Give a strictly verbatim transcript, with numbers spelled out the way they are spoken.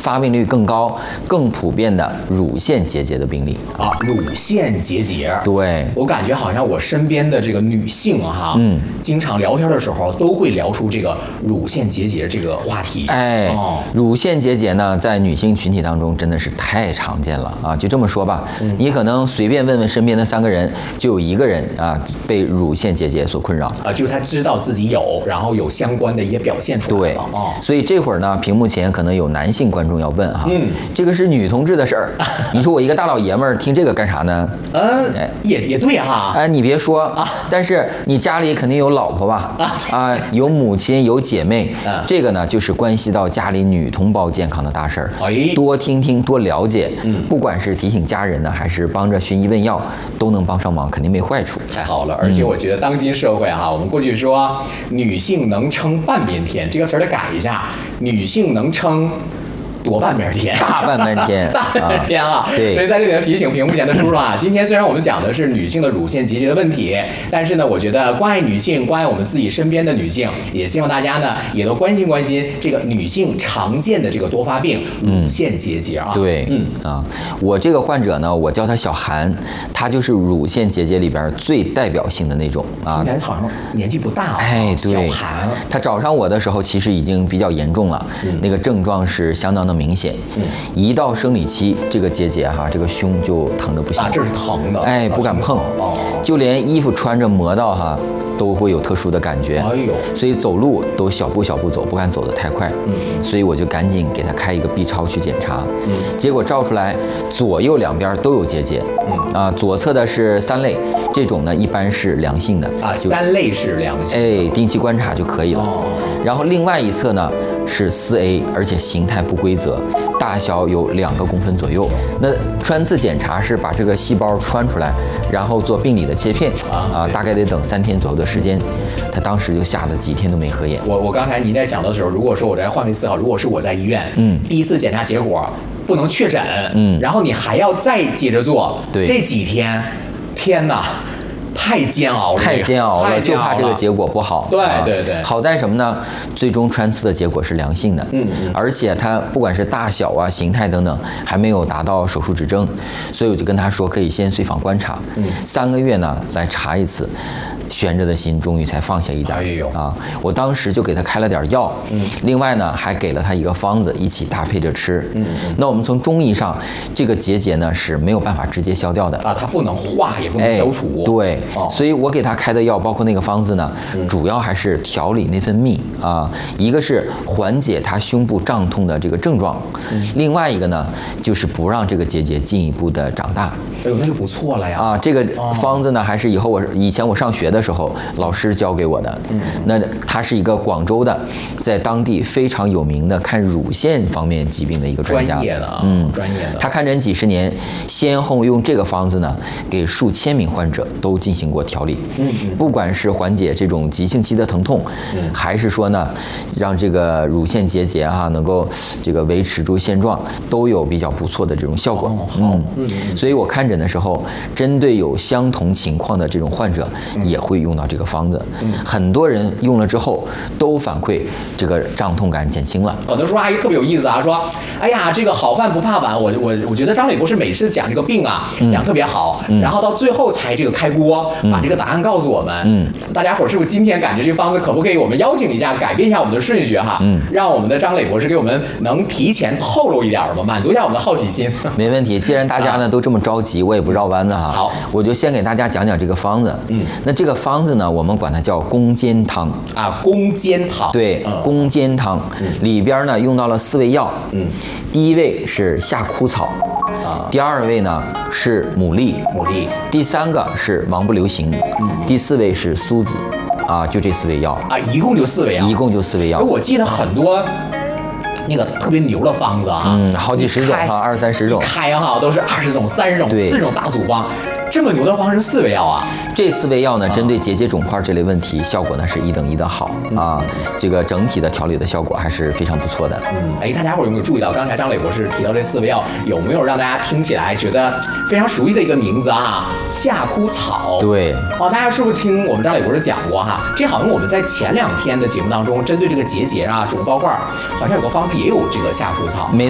发病率更高、更普遍的乳腺结节的病例啊。乳腺结节， 对， 我感觉好像我身边的这个女性哈，嗯，经常聊天的时候都会聊出这个乳腺结节这个话题。 哎，哦、乳腺结节呢，在女性群体当中真的是太常见了啊！就这么说吧，嗯、你可能随便问问身边的三个人，就有一个人啊被乳腺结节所困扰啊，就是他知道自己有，然后有相关的一些表现出来了。 对，哦，所以这会儿呢，屏幕前可能有男性观众要问哈，嗯，这个是女同志的事儿，你说我一个大老爷们儿听这个干啥呢？ 嗯，哎、也也对哈。 哎，你别说啊，但是你家里肯定有老婆吧？啊，啊有母亲，有姐妹，啊、这个呢就是关系到家里女同胞健康的大事儿。哎，多听听，多了解，嗯，不管是提醒家人呢，还是帮着寻医问药，都能帮上忙，肯定没坏处。 太好了，而且我觉得当今社会哈，我们过去说女性能撑半边天，这个词儿得改一下，女性能撑。多半边天， 大半边天， 大半边天啊！ 对， 所以在这里提醒屏幕前的叔叔啊，今天虽然我们讲的是女性的乳腺结节的问题，但是呢，我觉得关爱女性，关爱我们自己身边的女性，也希望大家呢也都关心关心这个女性常见的这个多发病乳腺结节啊。 嗯、对，嗯啊，我这个患者呢，我叫他小韩，他就是乳腺结节里边最代表性的那种啊。 听起来好像年纪不大啊。 哎，对， 小韩， 他找上我的时候，其实已经比较严重了，嗯、那个症状是相当的明显，嗯，一到生理期，这个结节哈，这个胸就疼得不行， 啊，这是疼的， 哎，不敢碰，哦，就连衣服穿着磨到哈，都会有特殊的感觉，哎呦，所以走路都小步小步走，不敢走得太快，嗯，所以我就赶紧给他开一个 B 超去检查，嗯，结果照出来左右两边都有结节，嗯，啊，左侧的是三类，这种呢一般是良性的， 啊，三类是良性的， 哎，定期观察就可以了，哦，然后另外一侧呢是四 A， 而且形态不规则，大小有两个公分左右。那穿刺检查是把这个细胞穿出来，然后做病理的切片啊，大概得等三天左右的时间。他当时就吓得几天都没合眼。 我我刚才您在讲的时候，如果说我在换位思考，如果是我在医院，嗯，第一次检查结果不能确诊，嗯，然后你还要再接着做， 对， 这几天，天哪！太煎熬了， 太煎熬了，就怕这个结果不好。 对对对， 好在什么呢？最终穿刺的结果是良性的，嗯嗯，而且它不管是大小啊、形态等等，还没有达到手术指征，所以我就跟他说可以先随访观察，嗯，三个月呢来查一次。悬着的心终于才放下一点，哎呦啊！我当时就给他开了点药，嗯，另外呢还给了他一个方子，一起搭配着吃，嗯，那我们从中医上，这个结节呢是没有办法直接消掉的啊，它不能化，也不能消除， 哎、对，哦、所以我给他开的药，包括那个方子呢，嗯、主要还是调理内分泌啊，一个是缓解他胸部胀痛的这个症状，嗯、另外一个呢就是不让这个结节进一步的长大。 哎呦，那就不错了呀！ 啊，这个方子呢，还是以后我以前我上学的时候老师教给我的。嗯，那他是一个广州的，在当地非常有名的看乳腺方面疾病的一个专家。 专业的啊， 嗯， 专业的。 他看诊几十年，先后用这个方子呢，给数千名患者都进行过调理。嗯嗯，不管是缓解这种急性期的疼痛，嗯，还是说呢，让这个乳腺结节啊能够这个维持住现状，都有比较不错的这种效果。 哦、好，嗯， 所以我看诊的时候，针对有相同情况的这种患者，也会用到这个方子。嗯，很多人用了之后都反馈这个胀痛感减轻了。 很多叔叔阿姨特别有意思啊，说，哎呀，这个好饭不怕晚，我我我觉得张磊博士每次讲这个病啊，嗯、讲特别好，嗯、然后到最后才这个开锅，嗯、把这个答案告诉我们。嗯，大家伙是不是今天感觉这个方子可不可以我们邀请一下，改变一下我们的顺序哈？嗯，让我们的张磊博士给我们能提前透露一点吗？满足一下我们的好奇心。 没问题，既然大家呢都这么着急，我也不绕弯子哈。 好， 我就先给大家讲讲这个方子。嗯，那这个方子呢，我们管它叫攻坚汤啊，攻坚汤。 对，嗯、攻坚汤、嗯、里边呢用到了四味药。嗯，第一味是夏枯草。啊，第二位呢是牡蛎， 牡蛎。 第三个是王不留行。嗯，第四位是苏子。啊，就这四味药啊，一共就四味药， 一共就四味药。 我记得很多那个特别牛的方子啊， 嗯，好几十种哈，二三十种， 开哈都是二十种、三十种、四十种大组方。这么牛的方是四味药啊！ 这四味药呢，针对结节肿块这类问题，效果呢是一等一的好啊。这个整体的调理的效果还是非常不错的。 嗯，哎，大家伙有没有注意到，刚才张磊博士提到这四味药，有没有让大家听起来觉得非常熟悉的一个名字啊？夏枯草。 对。 哦，大家是不是听我们张磊博士讲过哈？这好像我们在前两天的节目当中，针对这个结节啊、肿包块，好像有个方子也有这个夏枯草。 没